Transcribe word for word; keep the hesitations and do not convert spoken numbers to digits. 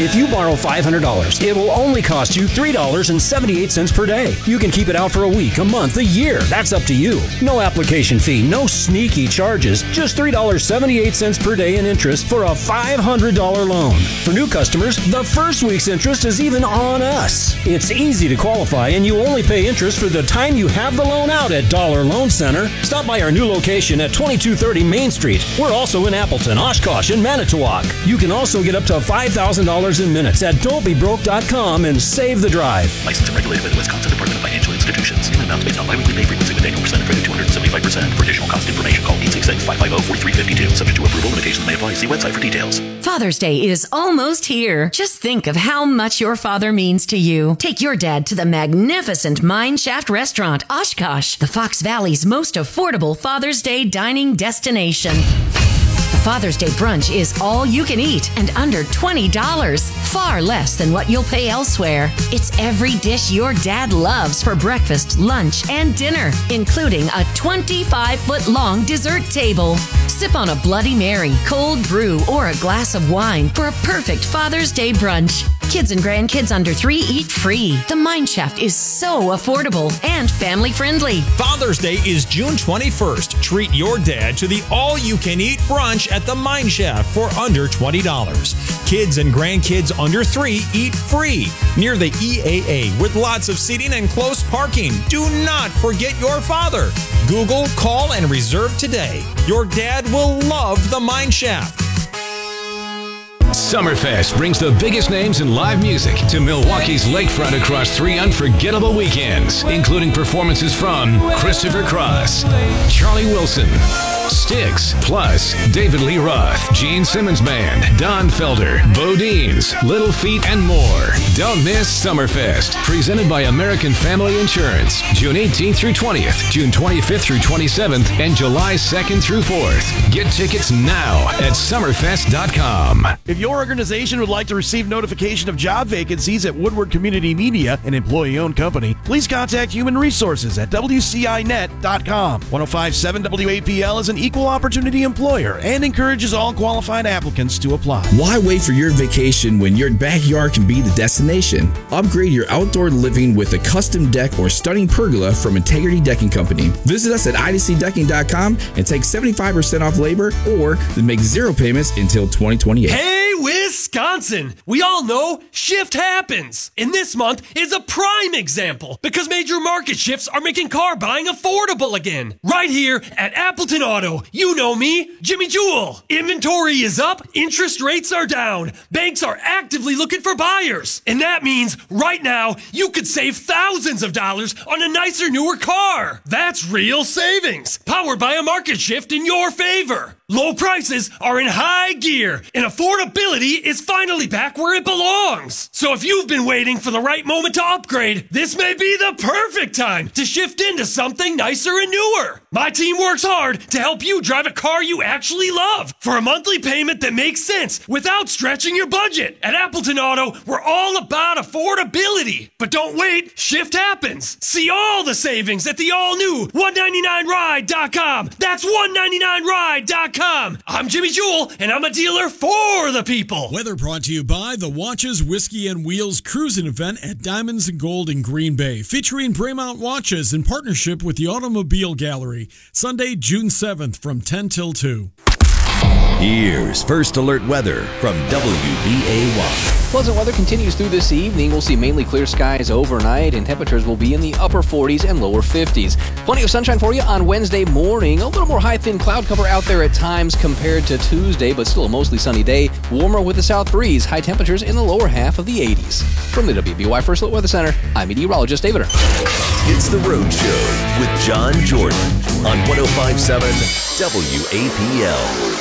If you borrow five hundred dollars, it will only cost you three dollars and seventy-eight cents per day. You can keep it out for a week, a month, a year. That's up to you. No application fee, no sneaky charges, just three dollars and seventy-eight cents per day in interest for a five hundred dollars loan. For new customers, the first week's interest is even on us. It's easy to qualify, and you only pay interest for the time you have the loan out at Dollar Loan Center. Stop by our new location at twenty-two thirty Main Street. We're also in Appleton, Oshkosh, and Manitowoc. You can also get up to five thousand dollars in minutes at don't be broke dot com and save the drive. Licensed and regulated by the Wisconsin Department of Financial Institutions. In amounts based on biweekly pay frequency with annual percentage rate of two hundred seventy-five percent. For additional cost information, call eight six six, five five zero, four three five two. Subject to approval, limitations may apply. See website for details. Father's Day is almost here. Just think of how much your father means to you. Take your dad to the magnificent Mine Shaft Restaurant, Oshkosh, the Fox Valley's most affordable Father's Day dining destination. The Father's Day brunch is all you can eat and under twenty dollars, far less than what you'll pay elsewhere. It's every dish your dad loves for breakfast, lunch, and dinner, including a twenty-five foot long dessert table. Sip on a Bloody Mary, cold brew, or a glass of wine for a perfect Father's Day brunch. Kids and grandkids under three eat free. The Mine Shaft is so affordable and family friendly. Father's Day is June twenty-first. Treat your dad to the all-you-can-eat brunch at the Mine Shaft for under twenty dollars. Kids and grandkids under three eat free near the E A A with lots of seating and close parking. Do not forget your father. Google, call, and reserve today. Your dad will love the Mine Shaft. Summerfest brings the biggest names in live music to Milwaukee's lakefront across three unforgettable weekends, including performances from Christopher Cross, Charlie Wilson, Styx, plus David Lee Roth, Gene Simmons Band, Don Felder, Bo Deans, Little Feat, and more. Don't miss Summerfest, presented by American Family Insurance, June eighteenth through twentieth, June twenty-fifth through twenty-seventh, and July second through fourth. Get tickets now at summerfest dot com. If your organization would like to receive notification of job vacancies at Woodward Community Media, an employee-owned company, please contact Human Resources at W C I net dot com. ten fifty-seven W A P L is an equal opportunity employer and encourages all qualified applicants to apply. Why wait for your vacation when your backyard can be the destination? Upgrade your outdoor living with a custom deck or stunning pergola from Integrity Decking Company. Visit us at I D C decking dot com and take seventy-five percent off labor or make zero payments until twenty twenty-eight. Hey, Wisconsin! We all know shift happens. And this month is a prime example because major market shifts are making car buying affordable again. Right here at Appleton Auto. You know me, Jimmy Jewell. Inventory is up, interest rates are down. Banks are actively looking for buyers. And that means right now you could save thousands of dollars on a nicer, newer car. That's real savings, powered by a market shift in your favor. Low prices are in high gear, and affordability is finally back where it belongs. So if you've been waiting for the right moment to upgrade, this may be the perfect time to shift into something nicer and newer. My team works hard to help you drive a car you actually love for a monthly payment that makes sense without stretching your budget. At Appleton Auto, we're all about affordability. But don't wait, shift happens. See all the savings at the all-new one ninety-nine ride dot com. That's one ninety-nine ride dot com. I'm Jimmy Jewell, and I'm a dealer for the people. Weather brought to you by the Watches, Whiskey, and Wheels Cruising Event at Diamonds and Gold in Green Bay, featuring Braemont Watches in partnership with the Automobile Gallery. Sunday, June seventh from ten till two. Here's First Alert Weather from W B A one. Pleasant weather continues through this evening. We'll see mainly clear skies overnight, and temperatures will be in the upper forties and lower fifties. Plenty of sunshine for you on Wednesday morning. A little more high, thin cloud cover out there at times compared to Tuesday, but still a mostly sunny day. Warmer with the south breeze. High temperatures in the lower half of the eighties. From the W B Y First Alert Weather Center, I'm meteorologist David Earl. It's The Road Show with John Jordan on ten fifty-seven W A P L.